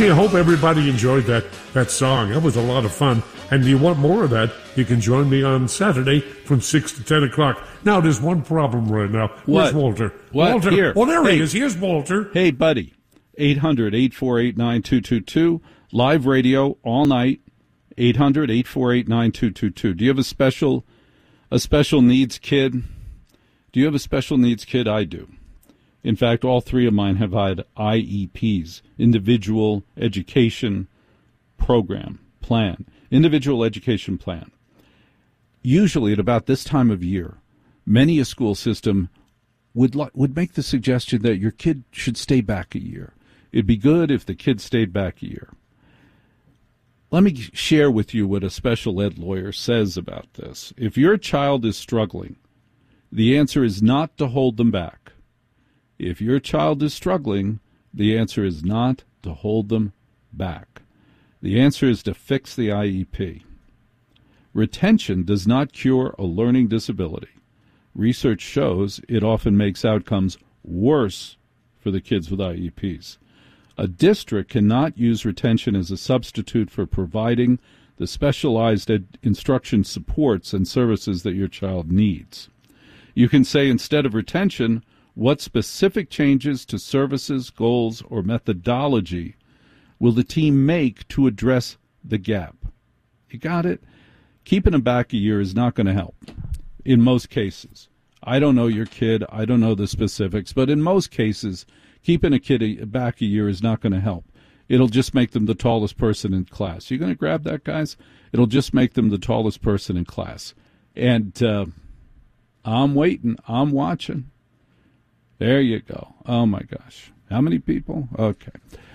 Gee, I hope everybody enjoyed that song. That was a lot of fun. And you want more of that, you can join me on Saturday from 6 to 10 o'clock. Now, there's one problem right now. Where's Walter? What? Walter. Here. Oh, there he is. Here's Walter. Hey, buddy. 800-848-9222. Live radio all night. 800-848-9222. Do you have a special needs kid? Do you have a special needs kid? I do. In fact, all three of mine have had IEPs, individual education plan. Individual education plan. Usually at about this time of year, many a school system would make the suggestion that your kid should stay back a year. It'd be good if the kid stayed back a year. Let me share with you what a special ed lawyer says about this. If your child is struggling, the answer is not to hold them back. If your child is struggling, the answer is not to hold them back. The answer is to fix the IEP. Retention does not cure a learning disability. Research shows it often makes outcomes worse for the kids with IEPs. A district cannot use retention as a substitute for providing the specialized instruction supports and services that your child needs. You can say instead of retention, what specific changes to services, goals, or methodology will the team make to address the gap? You got it? Keeping them back a year is not going to help in most cases. I don't know your kid. I don't know the specifics. But in most cases, keeping a kid back a year is not going to help. It'll just make them the tallest person in class. You going to grab that, guys? It'll just make them the tallest person in class. And I'm waiting. I'm watching. There you go. Oh, my gosh. How many people? Okay.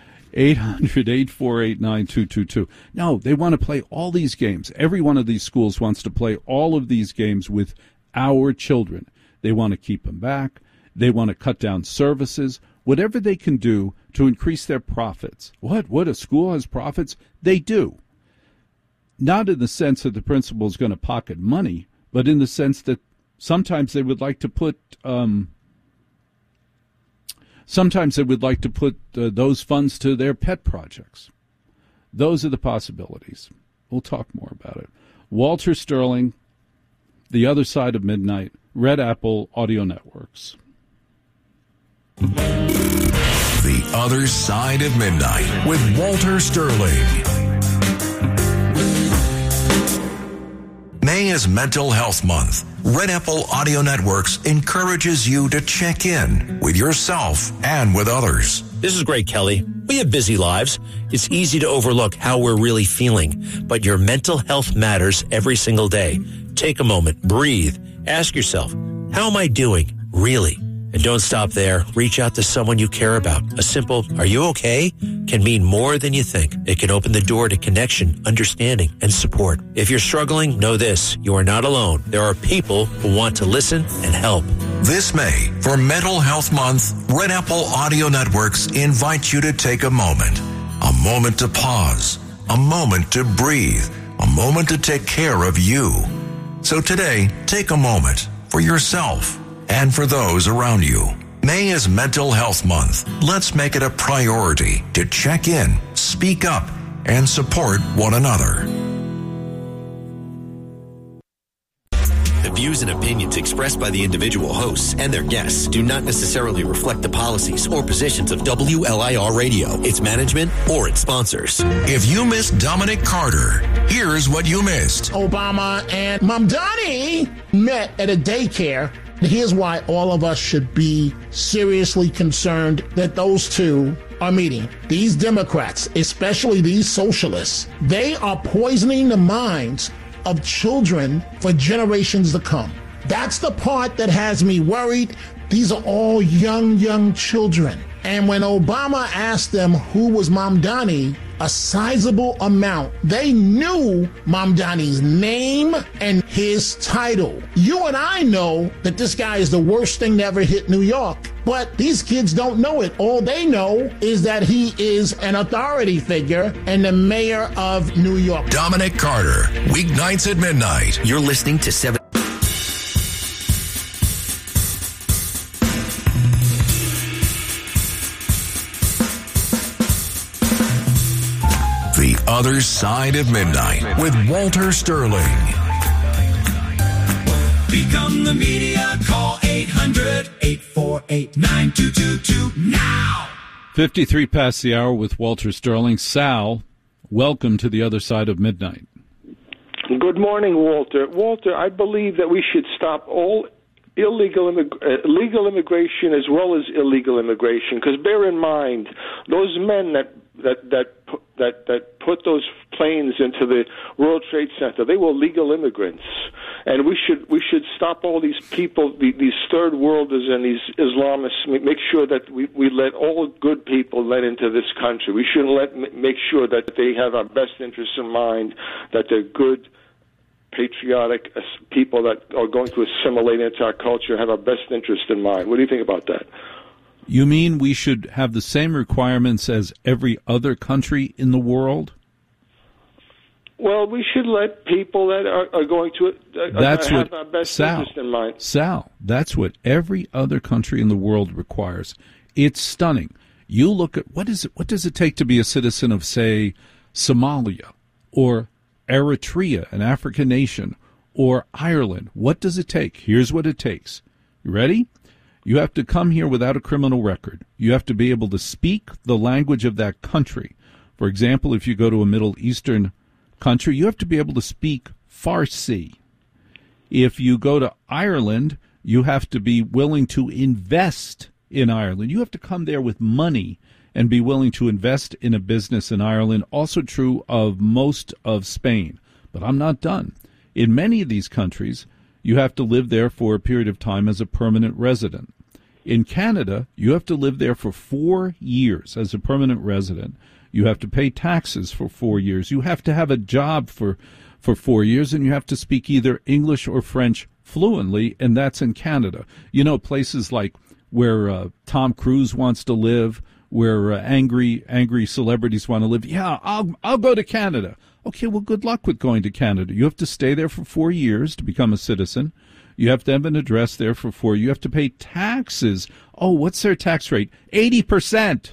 800-848-9222. No, they want to play all these games. Every one of these schools wants to play all of these games with our children. They want to keep them back. They want to cut down services. Whatever they can do to increase their profits. What? A school has profits? They do. Not in the sense that the principal is going to pocket money, but in the sense that sometimes they would like to put those funds to their pet projects. Those are the possibilities. We'll talk more about it. Walter Sterling, The Other Side of Midnight, Red Apple Audio Networks. The Other Side of Midnight with Walter Sterling. May is Mental Health Month. Red Apple Audio Networks encourages you to check in with yourself and with others. This is Greg Kelly. We have busy lives. It's easy to overlook how we're really feeling, but your mental health matters every single day. Take a moment, breathe, ask yourself, how am I doing, really? And don't stop there. Reach out to someone you care about. A simple, are you okay? Can mean more than you think. It can open the door to connection, understanding, and support. If you're struggling, know this. You are not alone. There are people who want to listen and help. This May, for Mental Health Month, Red Apple Audio Networks invite you to take a moment to pause, a moment to breathe, a moment to take care of you. So today, take a moment for yourself and for those around you. May is Mental Health Month. Let's make it a priority to check in, speak up, and support one another. The views and opinions expressed by the individual hosts and their guests do not necessarily reflect the policies or positions of WLIR Radio, its management, or its sponsors. If you missed Dominic Carter, here's what you missed. Obama and Mamdani met at a daycare. Here's why all of us should be seriously concerned that those two are meeting. These Democrats, especially these socialists, they are poisoning the minds of children for generations to come. That's the part that has me worried. These are all young children. And when Obama asked them who was Mamdani, a sizable amount, they knew Mamdani's name and his title. You and I know that this guy is the worst thing to ever hit New York, but these kids don't know it. All they know is that he is an authority figure and the mayor of New York. Dominic Carter, weeknights at midnight. You're listening to 7. Other Side of Midnight with Walter Sterling. Become the media. Call 800-848-9222 now. 53 past the hour with Walter Sterling. Sal, welcome to the Other Side of Midnight. Good morning, Walter. Walter, I believe that we should stop all legal immigration as well as illegal immigration. Because bear in mind, those men that put those planes into the World Trade Center, they were legal immigrants, and we should stop all these people, these third worlders and these Islamists. Make sure that we let all good people let into this country. We shouldn't make sure that they have our best interests in mind, that they're good, patriotic people that are going to assimilate into our culture, have our best interest in mind. What do you think about that? You mean we should have the same requirements as every other country in the world? Well, we should let people that are going to have our best interest in mind. Sal, that's what every other country in the world requires. It's stunning. You look at what does it take to be a citizen of, say, Somalia or Eritrea, an African nation, or Ireland? What does it take? Here's what it takes. You ready? You have to come here without a criminal record. You have to be able to speak the language of that country. For example, if you go to a Middle Eastern country, you have to be able to speak Farsi. If you go to Ireland, you have to be willing to invest in Ireland. You have to come there with money and be willing to invest in a business in Ireland. Also true of most of Spain. But I'm not done. In many of these countries, you have to live there for a period of time as a permanent resident. In Canada, you have to live there for 4 years as a permanent resident. You have to pay taxes for 4 years. You have to have a job for 4 years, and you have to speak either English or French fluently, and that's in Canada. You know, places like where Tom Cruise wants to live, where angry celebrities want to live. Yeah, I'll go to Canada. Okay, well, good luck with going to Canada. You have to stay there for 4 years to become a citizen. You have to have an address there for 4 years. You have to pay taxes. Oh, what's their tax rate? 80%.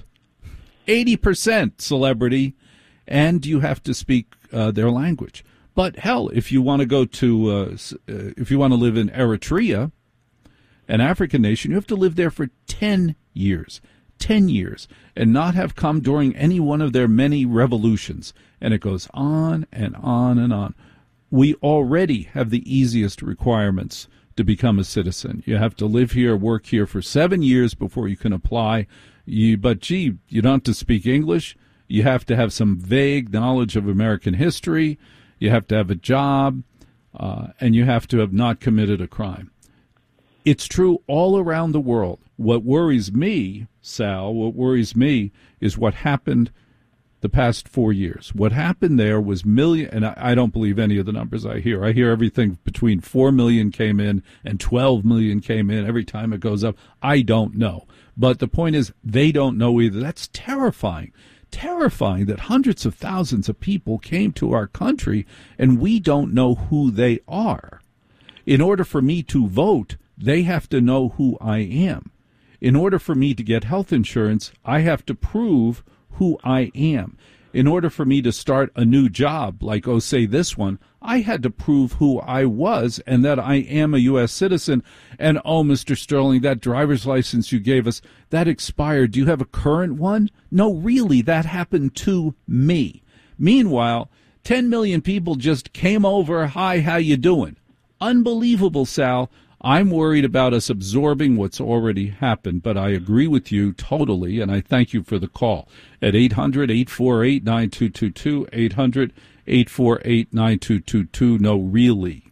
80%, celebrity. And you have to speak their language. But hell, if you want to go to, if you want to live in Eritrea, an African nation, you have to live there for 10 years. 10 years, and not have come during any one of their many revolutions. And it goes on and on and on. We already have the easiest requirements to become a citizen. You have to live here, work here for 7 years before you can apply. But you don't have to speak English. You have to have some vague knowledge of American history. You have to have a job, and you have to have not committed a crime. It's true all around the world. What worries me, Sal, is what happened the past 4 years. What happened there was and I don't believe any of the numbers I hear. I hear everything between 4 million came in and 12 million came in. Every time it goes up, I don't know. But the point is, they don't know either. That's terrifying. Terrifying that hundreds of thousands of people came to our country and we don't know who they are. In order for me to vote, they have to know who I am. In order for me to get health insurance, I have to prove who I am. In order for me to start a new job, like, say this one, I had to prove who I was and that I am a U.S. citizen. And, Mr. Sterling, that driver's license you gave us, that expired. Do you have a current one? No, really, that happened to me. Meanwhile, 10 million people just came over. Hi, how you doing? Unbelievable, Sal. I'm worried about us absorbing what's already happened, but I agree with you totally, and I thank you for the call at 800-848-9222, 800-848-9222. No, really.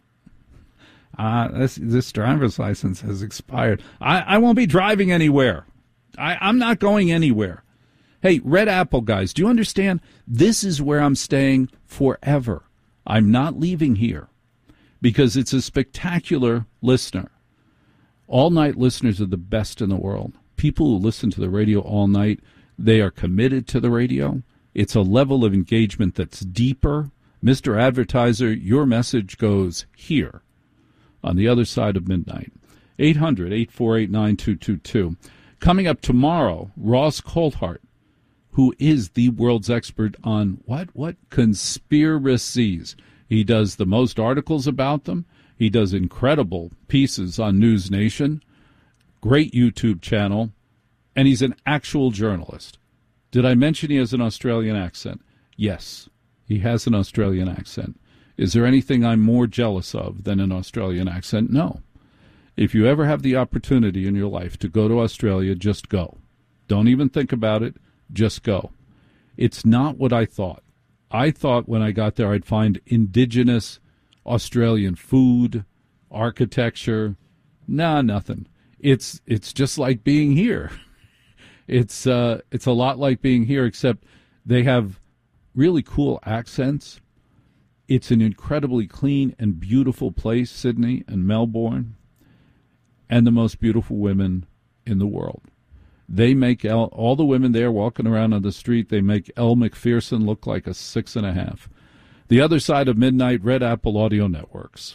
This driver's license has expired. I won't be driving anywhere. I'm not going anywhere. Hey, Red Apple guys, do you understand? This is where I'm staying forever. I'm not leaving here. Because it's a spectacular listener. All-night listeners are the best in the world. People who listen to the radio all night, they are committed to the radio. It's a level of engagement that's deeper. Mr. Advertiser, your message goes here on the other side of midnight. 800-848-9222. Coming up tomorrow, Ross Coulthart who is the world's expert on what? Conspiracies. He does the most articles about them. He does incredible pieces on News Nation. Great YouTube channel. And he's an actual journalist. Did I mention he has an Australian accent? Yes, he has an Australian accent. Is there anything I'm more jealous of than an Australian accent? No. If you ever have the opportunity in your life to go to Australia, just go. Don't even think about it. Just go. It's not what I thought. I thought when I got there I'd find indigenous Australian food, architecture. Nah, nothing. It's just like being here. It's a lot like being here, except they have really cool accents. It's an incredibly clean and beautiful place, Sydney and Melbourne, and the most beautiful women in the world. They make all the women there walking around on the street, they make Elle Macpherson look like a 6.5. The Other Side of Midnight, Red Apple Audio Networks.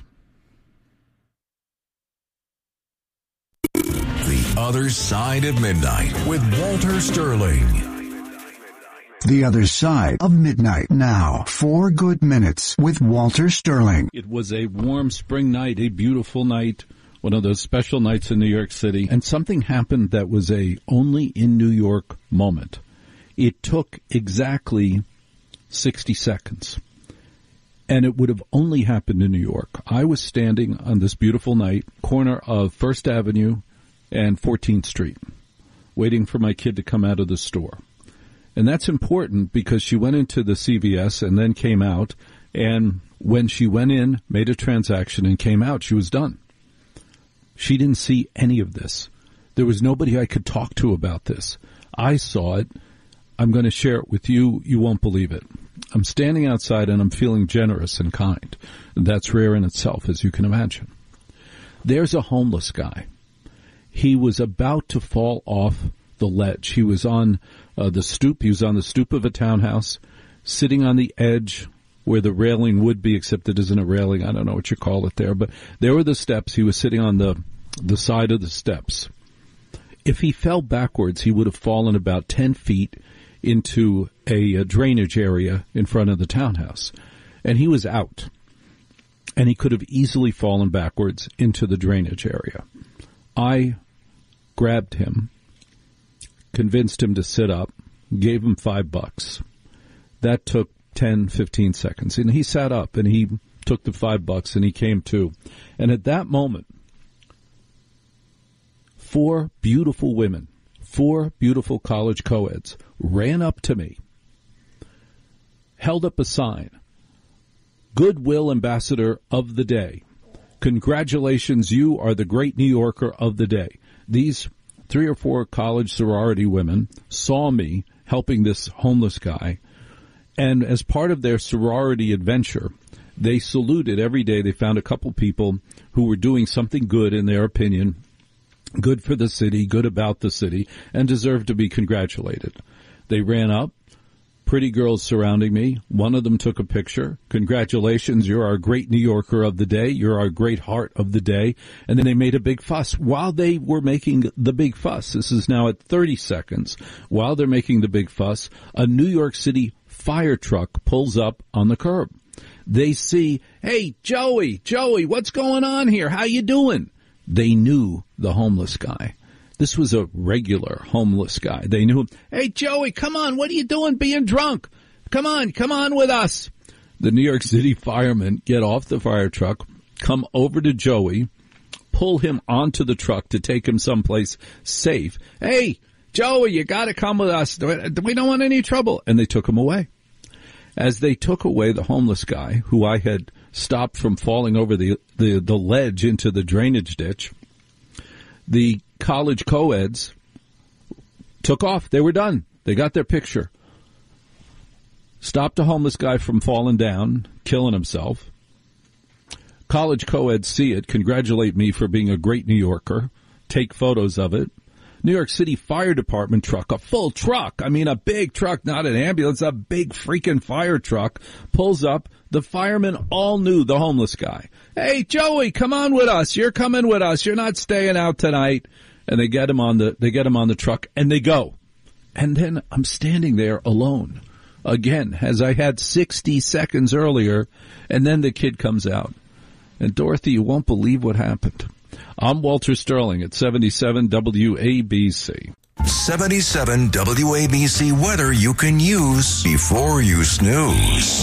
The Other Side of Midnight with Walter Sterling. The Other Side of Midnight now. 4 good minutes with Walter Sterling. It was a warm spring night, a beautiful night, one of those special nights in New York City, and something happened that was a only in New York moment. It took exactly 60 seconds, and it would have only happened in New York. I was standing on this beautiful night, corner of First Avenue and 14th Street, waiting for my kid to come out of the store. And that's important because she went into the CVS and then came out, and when she went in, made a transaction and came out, she was done. She didn't see any of this. There was nobody I could talk to about this. I saw it. I'm going to share it with you. You won't believe it. I'm standing outside and I'm feeling generous and kind. And that's rare in itself, as you can imagine. There's a homeless guy. He was about to fall off the ledge. He was on the stoop. He was on the stoop of a townhouse, sitting on the edge where the railing would be, except it isn't a railing. I don't know what you call it there, but there were the steps. He was sitting on the side of the steps. If he fell backwards, he would have fallen about 10 feet into a drainage area in front of the townhouse. And he was out. And he could have easily fallen backwards into the drainage area. I grabbed him, convinced him to sit up, gave him $5. That took 10, 15 seconds. And he sat up and he took the $5 and he came to. And at that moment, 4 beautiful women, 4 beautiful college co-eds ran up to me, held up a sign, Goodwill Ambassador of the Day. Congratulations, you are the great New Yorker of the day. These 3 or 4 college sorority women saw me helping this homeless guy, and as part of their sorority adventure, they saluted every day. They found a couple people who were doing something good in their opinion, good for the city, good about the city, and deserved to be congratulated. They ran up, pretty girls surrounding me. One of them took a picture. Congratulations, you're our great New Yorker of the day. You're our great heart of the day. And then they made a big fuss. While they were making the big fuss, this is now at 30 seconds, while they're making the big fuss, a New York City fire truck pulls up on the curb. They see, hey, Joey, what's going on here? How you doing? They knew the homeless guy. This was a regular homeless guy. They knew him. Hey, Joey, come on. What are you doing being drunk? Come on with us. The New York City firemen get off the fire truck, come over to Joey, pull him onto the truck to take him someplace safe. Hey, Joey, you got to come with us. We don't want any trouble. And they took him away. As they took away the homeless guy, who I had stopped from falling over the ledge into the drainage ditch, the college co-eds took off. They were done. They got their picture. Stopped a homeless guy from falling down, killing himself. College co-eds see it, congratulate me for being a great New Yorker, take photos of it. New York City Fire Department truck, a full truck. I mean, a big truck, not an ambulance, a big freaking fire truck pulls up. The firemen all knew the homeless guy. Hey, Joey, come on with us. You're coming with us. You're not staying out tonight. And they get him on the truck and they go. And then I'm standing there alone, again, as I had 60 seconds earlier, and then the kid comes out. And Dorothy, you won't believe what happened. I'm Walter Sterling at 77 WABC. 77 WABC weather you can use before you snooze.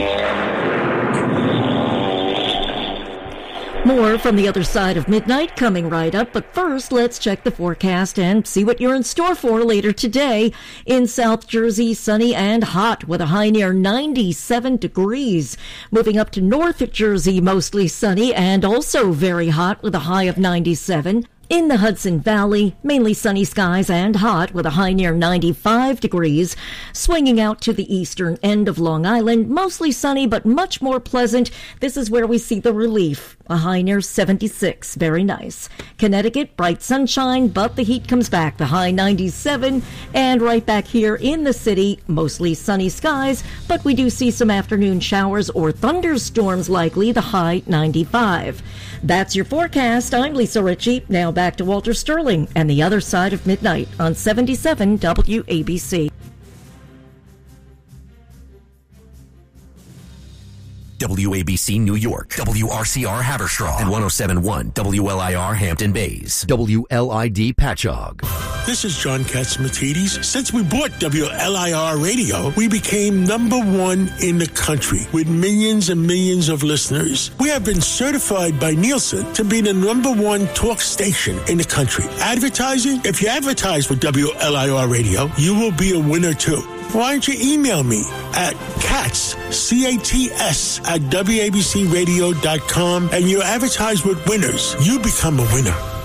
More from the other side of midnight coming right up, but first let's check the forecast and see what you're in store for later today. In South Jersey, sunny and hot with a high near 97 degrees. Moving up to North Jersey, mostly sunny and also very hot with a high of 97. In the Hudson Valley, mainly sunny skies and hot with a high near 95 degrees. Swinging out to the eastern end of Long Island, mostly sunny but much more pleasant. This is where we see the relief. A high near 76. Very nice. Connecticut, bright sunshine, but the heat comes back. The high 97. And right back here in the city, mostly sunny skies, but we do see some afternoon showers or thunderstorms likely. The high 95. That's your forecast. I'm Lisa Ritchie. Now back to Walter Sterling and the other side of midnight on 77 WABC. WABC New York, WRCR Haverstraw, and 107.1 WLIR Hampton Bays, WLID Patchogue. This is John Katsimatidis. Since we bought WLIR Radio, we became number one in the country with millions and millions of listeners. We have been certified by Nielsen to be the number one talk station in the country. Advertising? If you advertise with WLIR Radio, you will be a winner too. Why don't you email me at CATS, C-A-T-S, at WABCRadio.com, and you advertise with winners. You become a winner.